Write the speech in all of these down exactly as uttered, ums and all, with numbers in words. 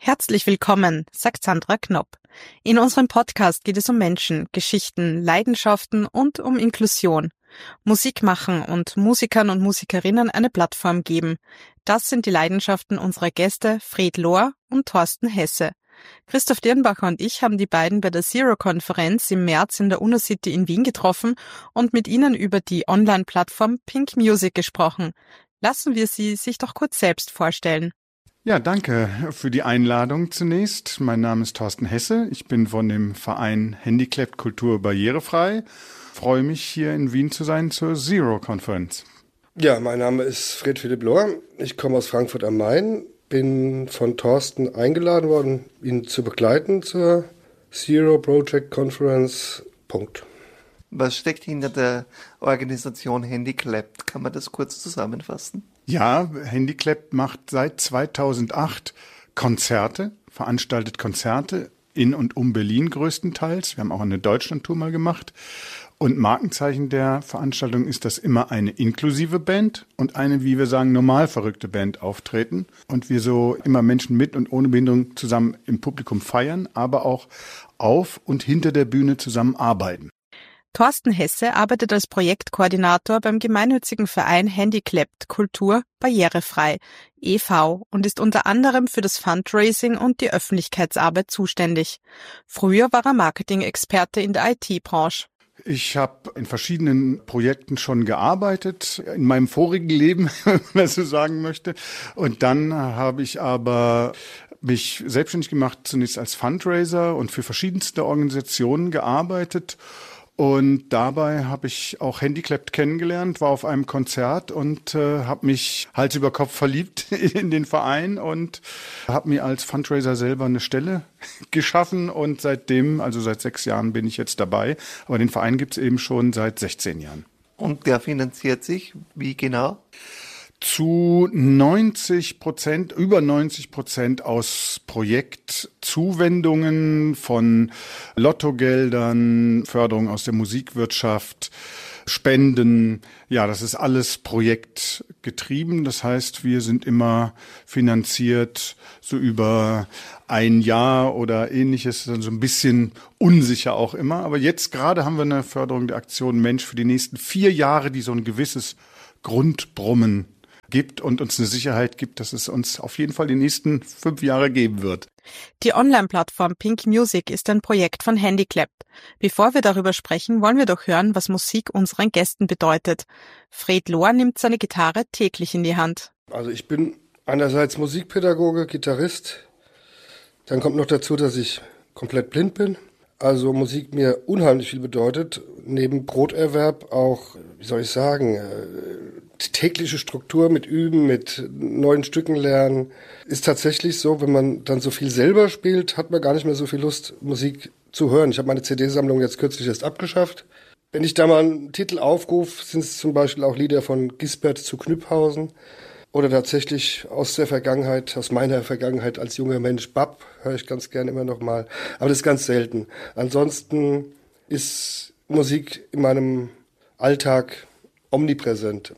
Herzlich willkommen, sagt Sandra Knopp. In unserem Podcast geht es um Menschen, Geschichten, Leidenschaften und um Inklusion. Musik machen und Musikern und Musikerinnen eine Plattform geben. Das sind die Leidenschaften unserer Gäste Fred Lohr und Thorsten Hesse. Christoph Dirnbacher und ich haben die beiden bei der Zero-Konferenz im März in der UNO-City in Wien getroffen und mit ihnen über die Online-Plattform Pink Music gesprochen. Lassen wir sie sich doch kurz selbst vorstellen. Ja, danke für die Einladung zunächst. Mein Name ist Thorsten Hesse. Ich bin von dem Verein Handicapped Kultur barrierefrei. Freue mich, hier in Wien zu sein zur Zero-Konferenz. Ja, mein Name ist Fred Philipp Lohr. Ich komme aus Frankfurt am Main. Bin von Thorsten eingeladen worden, ihn zu begleiten zur Zero Project Conference. Punkt. Was steckt hinter der Organisation Handicapped? Kann man das kurz zusammenfassen? Ja, Handicapped macht seit zweitausendacht Konzerte, veranstaltet Konzerte in und um Berlin größtenteils. Wir haben auch eine Deutschlandtour mal gemacht. Und Markenzeichen der Veranstaltung ist, dass immer eine inklusive Band und eine, wie wir sagen, normal verrückte Band auftreten. Und wir so immer Menschen mit und ohne Behinderung zusammen im Publikum feiern, aber auch auf und hinter der Bühne zusammen arbeiten. Thorsten Hesse arbeitet als Projektkoordinator beim gemeinnützigen Verein Handicapped Kultur barrierefrei e V und ist unter anderem für das Fundraising und die Öffentlichkeitsarbeit zuständig. Früher war er Marketing-Experte in der I T-Branche. Ich habe in verschiedenen Projekten schon gearbeitet, in meinem vorigen Leben, wenn man das so sagen möchte. Und dann habe ich aber mich selbstständig gemacht, zunächst als Fundraiser und für verschiedenste Organisationen gearbeitet. Und dabei habe ich auch Handicapped kennengelernt, war auf einem Konzert und äh, habe mich Hals über Kopf verliebt in den Verein und habe mir als Fundraiser selber eine Stelle geschaffen. Und seitdem, also seit sechs Jahren bin ich jetzt dabei. Aber den Verein gibt es eben schon seit sechzehn Jahren. Und der finanziert sich wie genau? Zu neunzig Prozent, über neunzig Prozent aus Projektzuwendungen von Lottogeldern, Förderung aus der Musikwirtschaft, Spenden. Ja, das ist alles projektgetrieben. Das heißt, wir sind immer finanziert so über ein Jahr oder ähnliches, dann so ein bisschen unsicher auch immer. Aber jetzt gerade haben wir eine Förderung der Aktion Mensch für die nächsten vier Jahre, die so ein gewisses Grundbrummen gibt und uns eine Sicherheit gibt, dass es uns auf jeden Fall die nächsten fünf Jahre geben wird. Die Online-Plattform Pink Music ist ein Projekt von Handicapped. Bevor wir darüber sprechen, wollen wir doch hören, was Musik unseren Gästen bedeutet. Fred Lohr nimmt seine Gitarre täglich in die Hand. Also ich bin einerseits Musikpädagoge, Gitarrist. Dann kommt noch dazu, dass ich komplett blind bin. Also Musik mir unheimlich viel bedeutet. Neben Broterwerb auch, wie soll ich sagen, die tägliche Struktur mit Üben, mit neuen Stücken lernen. Ist tatsächlich so, wenn man dann so viel selber spielt, hat man gar nicht mehr so viel Lust, Musik zu hören. Ich habe meine C D-Sammlung jetzt kürzlich erst abgeschafft. Wenn ich da mal einen Titel aufrufe, sind es zum Beispiel auch Lieder von Gisbert zu Knüpphausen. Oder tatsächlich aus der Vergangenheit, aus meiner Vergangenheit als junger Mensch, Bab, höre ich ganz gerne immer noch mal. Aber das ist ganz selten. Ansonsten ist Musik in meinem Alltag omnipräsent.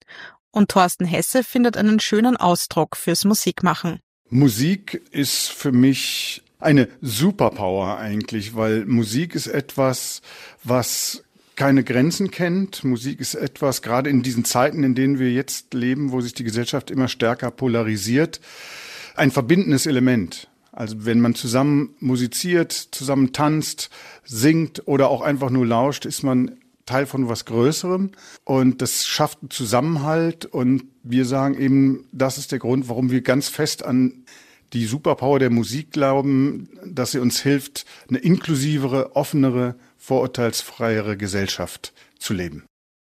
Und Thorsten Hesse findet einen schönen Ausdruck fürs Musikmachen. Musik ist für mich eine Superpower eigentlich, weil Musik ist etwas, was keine Grenzen kennt. Musik ist etwas, gerade in diesen Zeiten, in denen wir jetzt leben, wo sich die Gesellschaft immer stärker polarisiert, ein verbindendes Element. Also wenn man zusammen musiziert, zusammen tanzt, singt oder auch einfach nur lauscht, ist man Teil von was Größerem und das schafft einen Zusammenhalt und wir sagen eben, das ist der Grund, warum wir ganz fest an die Superpower der Musik glauben, dass sie uns hilft, eine inklusivere, offenere, vorurteilsfreiere Gesellschaft zu leben.